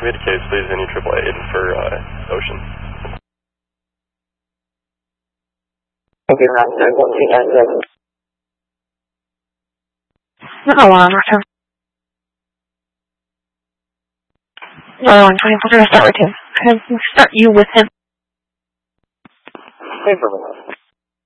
We had a case, please. Any AAA for Ocean. Okay, Rob, 91397. No, Roger. No, I'm trying to start with him. Start you with him. Hey, for a minute.